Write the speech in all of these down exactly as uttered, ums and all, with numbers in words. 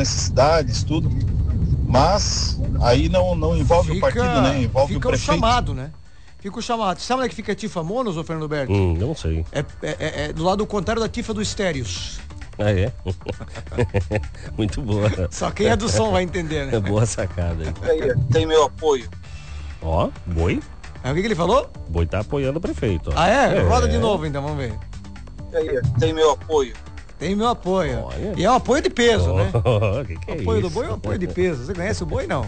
necessidades, tudo. Mas aí não, não envolve fica, o partido, né? Envolve fica o prefeito. Fica o chamado, né? Fica o chamado. Sabe onde é que fica a Tifa Monos, ô Fernando Berto? Hum, não sei. É, é, é, é do lado contrário da Tifa do Estéreos. Ah, é? Muito boa. Só quem é do som vai entender, né? É boa sacada. Aí, tem meu apoio. Ó, Boi. É, o que, que ele falou? Boi tá apoiando o prefeito. Ó. Ah, é? é? Roda de novo, então, vamos ver. Aí, tem meu apoio. Tem meu apoio. Olha. E é um apoio de peso, oh, né? Que que o é apoio isso? do boi é um apoio de peso. Você conhece o boi, não?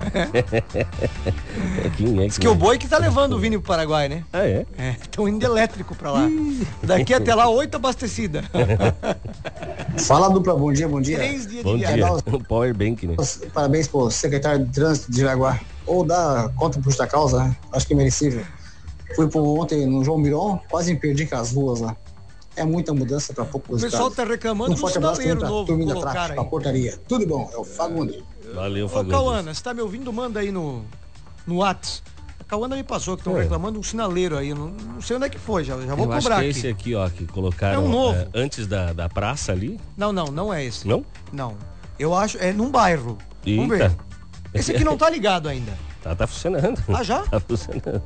Quem é Diz que o boi que tá levando o Vini pro Paraguai, né? Ah, é? É, estão indo elétrico pra lá. Daqui até lá, oito abastecida. Fala, dupla, bom dia, bom dia. Três dias Bom de viagem. dia. O Power Bank, né? Parabéns pro secretário de trânsito de Jaraguá. Ou dá conta por justa causa, né? Acho que é merecível. Fui por ontem no João Miron, quase me perdi com as ruas lá. É muita mudança para pouco. O pessoal tá reclamando um do forte abraço sinaleiro pra novo turma da colocar tráfico, aí. a portaria. Tudo bom, é o Fagundes. Valeu, Ô, Fagundes. Cauana, você tá me ouvindo? Manda aí no, no Whats. A Cauana me passou que estão É. reclamando um sinaleiro aí. Não, não sei onde é que foi, já, já vou Eu acho cobrar que é aqui. esse aqui, ó, que colocaram É um novo. é, antes da, da praça ali. Não, não, não é esse. Não? Não. Eu acho, é num bairro. Vamos ver. Eita. Esse aqui não tá ligado ainda. Tá, tá funcionando. Ah, já? Tá funcionando.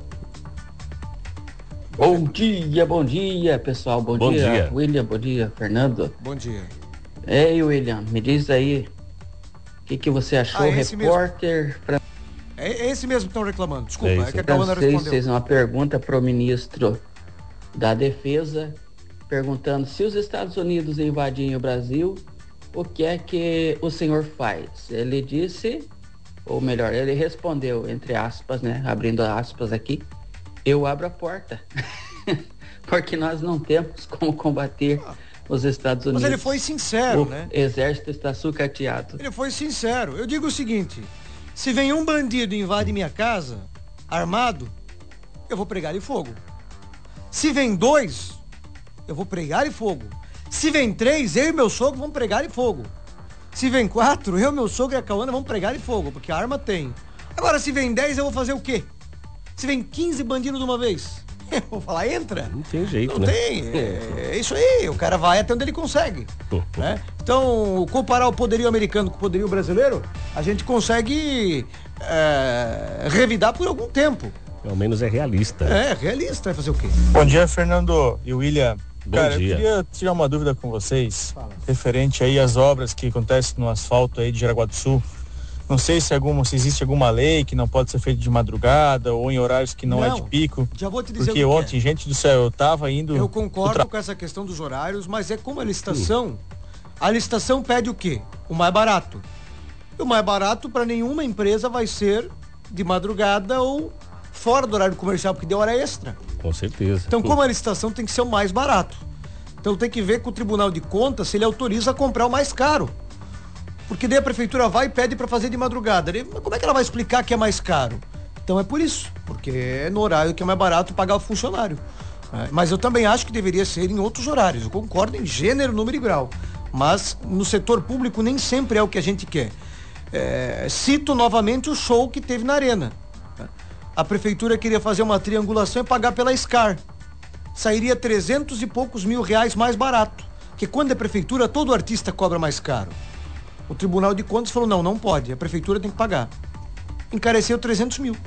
Bom dia, bom dia, pessoal. Bom, Bom dia, dia. William. Bom dia, Fernando. Bom dia. Ei, William, me diz aí o que, que você achou, Ah, esse repórter fra- É, é esse mesmo que estão reclamando. Desculpa, É é, isso. que a Cauana francês respondeu. fez uma pergunta para o ministro da Defesa, perguntando se os Estados Unidos invadirem o Brasil, o que é que o senhor faz? Ele disse, ou melhor, ele respondeu, entre aspas, né, abrindo aspas aqui, eu abro a porta, porque nós não temos como combater os Estados Unidos. Mas ele foi sincero, O né? exército está sucateado. Ele foi sincero. Eu digo o seguinte: se vem um bandido e invade minha casa, armado, eu vou pregar-lhe fogo. Se vem dois, eu vou pregar-lhe fogo. Se vem três, eu e meu sogro vamos pregar-lhe fogo. Se vem quatro, eu, meu sogro e a Cauana vamos pregar-lhe fogo, porque a arma tem. Agora, se vem dez, eu vou fazer o quê? Se vem quinze bandidos de uma vez, eu vou falar, entra. Não tem jeito, Não né? tem, é, é isso aí, o cara vai até onde ele consegue, né? Então, comparar o poderio americano com o poderio brasileiro, a gente consegue é, revidar por algum tempo. Pelo menos é realista. É, realista, vai fazer o quê? Bom dia, Fernando e William. Bom Cara, dia. eu queria tirar uma dúvida com vocês, referente aí às obras que acontecem no asfalto aí de Jaraguá do Sul. Não sei se, alguma, se existe alguma lei que não pode ser feita de madrugada ou em horários que não, Não, é de pico. Já vou te dizer Porque o que ontem, é. gente do céu, eu tava indo... Eu pro concordo tra- com essa questão dos horários, mas é como a licitação. A licitação pede o quê? O mais barato. E o mais barato para nenhuma empresa vai ser de madrugada ou fora do horário comercial, porque deu hora extra. Com certeza. Então, como a licitação tem que ser o mais barato. Então tem que ver com o Tribunal de Contas se ele autoriza a comprar o mais caro. Porque daí a prefeitura vai e pede para fazer de madrugada. Daí, mas como é que ela vai explicar que é mais caro? Então é por isso, porque é no horário que é mais barato pagar o funcionário. É, mas eu também acho que deveria ser em outros horários. Eu concordo em gênero, número e grau. Mas no setor público nem sempre é o que a gente quer. É, cito novamente o show que teve na Arena. A prefeitura queria fazer uma triangulação e pagar pela Scar. Sairia trezentos e poucos mil reais mais barato. Porque quando é prefeitura, todo artista cobra mais caro. O Tribunal de Contas falou, não, não pode, a prefeitura tem que pagar. Encareceu trezentos mil.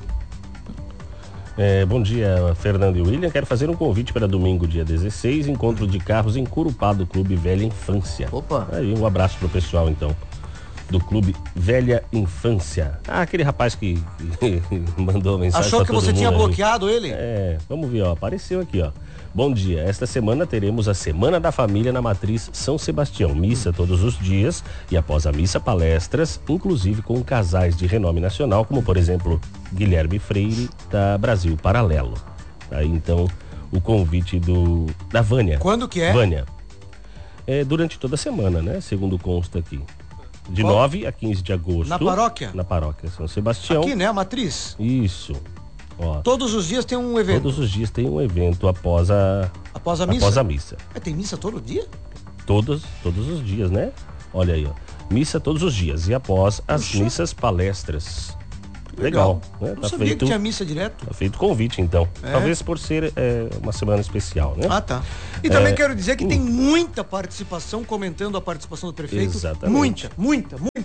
É, bom dia, Fernando e William. Quero fazer um convite para domingo, dia dezesseis, encontro de carros em Curupá, do Clube Velha Infância. Opa! Aí, um abraço pro pessoal, então, do Clube Velha Infância. Ah, aquele rapaz que, que mandou mensagem Achou pra que todo você tinha mundo ali. bloqueado ele? É, vamos ver, ó, apareceu aqui, ó. Bom dia, esta semana teremos a Semana da Família na Matriz São Sebastião. Missa todos os dias e após a missa palestras, inclusive com casais de renome nacional, como por exemplo Guilherme Freire da Brasil Paralelo. Aí então o convite do da Vânia. Quando que é? Vânia. É durante toda a semana, né? Segundo consta aqui. De Qual? nove a quinze de agosto. Na paróquia? Na paróquia São Sebastião. Aqui, né? A matriz. Isso. Ó, Todos os dias tem um evento. todos os dias tem um evento após a Após a missa? após a missa. Mas tem missa todo dia? Todos, todos os dias, né? Olha aí, ó. Missa todos os dias e após as Puxa. missas palestras. Legal. Legal, né? Não Tá sabia feito, que tinha missa direto. tá feito convite, então. É? Talvez por ser é, uma semana especial, né? Ah, tá. E também É, quero dizer que hum. tem muita participação, comentando a participação do prefeito. Exatamente. Muita, muita, muita.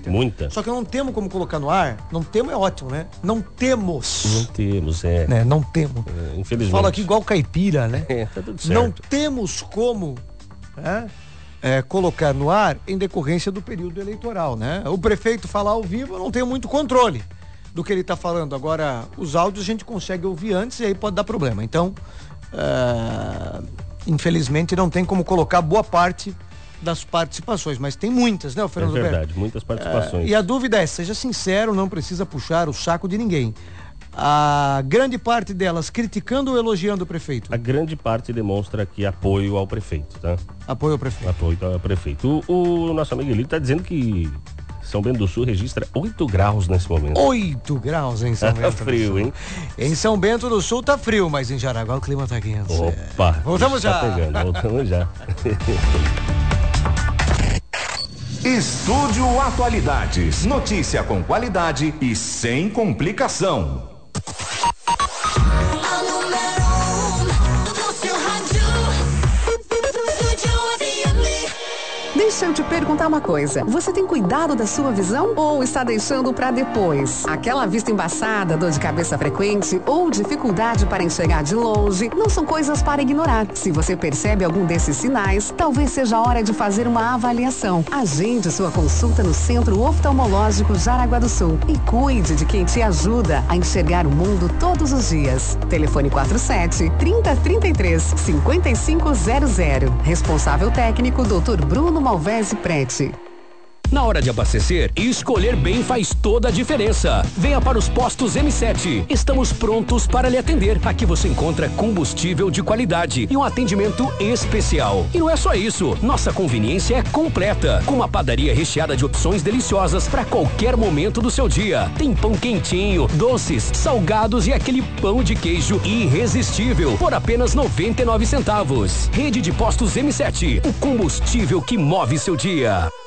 muita. Muita. Só que não temos como colocar no ar. Não temos é ótimo, né? Não temos. Não temos, é. Né? Não temos. é infelizmente. Fala aqui igual caipira, né? É, tá tudo certo. Não temos como, né, é, colocar no ar em decorrência do período eleitoral, né? O prefeito falar ao vivo, eu não tenho muito controle do que ele está falando. Agora, os áudios a gente consegue ouvir antes e aí pode dar problema. Então, uh, infelizmente não tem como colocar boa parte das participações, mas tem muitas, né, Fernando? É verdade, Berto? muitas participações. Uh, e a dúvida é, seja sincero, não precisa puxar o saco de ninguém. A grande parte delas criticando ou elogiando o prefeito? A grande parte demonstra aqui apoio ao prefeito, tá? Apoio ao prefeito. Apoio ao prefeito. O, o nosso amigo Elito tá dizendo que São Bento do Sul registra oito graus nesse momento. oito graus em São Bento Tá do frio, Sul. hein? Em São Bento do Sul tá frio, mas em Jaraguá o clima tá quente. Opa! Voltamos já. Tá pegando, voltamos já. Estúdio Atualidades. Notícia com qualidade e sem complicação. Deixa eu te perguntar uma coisa. Você tem cuidado da sua visão ou está deixando para depois? Aquela vista embaçada, dor de cabeça frequente ou dificuldade para enxergar de longe não são coisas para ignorar. Se você percebe algum desses sinais, talvez seja a hora de fazer uma avaliação. Agende sua consulta no Centro Oftalmológico Jaraguá do Sul e cuide de quem te ajuda a enxergar o mundo todos os dias. Telefone quatro sete, trinta, trinta e três, cinquenta e cinco zero zero. Responsável técnico doutor Bruno Malvese Prete. Na hora de abastecer, escolher bem faz toda a diferença. Venha para os postos M sete. Estamos prontos para lhe atender. Aqui você encontra combustível de qualidade e um atendimento especial. E não é só isso, nossa conveniência é completa, com uma padaria recheada de opções deliciosas para qualquer momento do seu dia. Tem pão quentinho, doces, salgados e aquele pão de queijo irresistível por apenas noventa e nove centavos. Rede de postos M sete, o combustível que move seu dia.